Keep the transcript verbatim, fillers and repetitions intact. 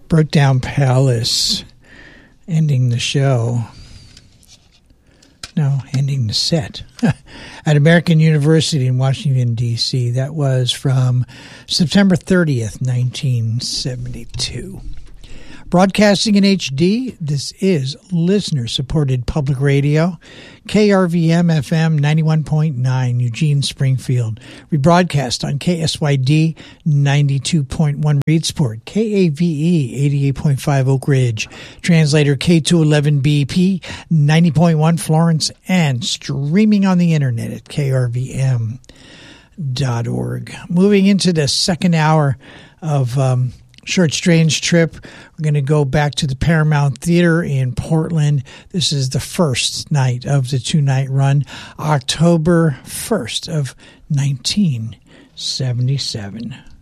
Broke Down Palace, ending the show. No, ending the set. At American University in Washington, D C That was from September thirtieth, nineteen seventy-two. Broadcasting in H D, this is listener-supported public radio, K R V M F M ninety-one point nine, Eugene, Springfield. We broadcast on K S Y D ninety-two point one Reedsport, K A V E eighty-eight point five Oak Ridge, translator K two eleven B P ninety point one Florence, and streaming on the internet at K R V M dot org. Moving into the second hour of um, Short Strange Trip, we're going to go back to the Paramount Theater in Portland. This is the first night of the two-night run, October first of nineteen seventy-seven.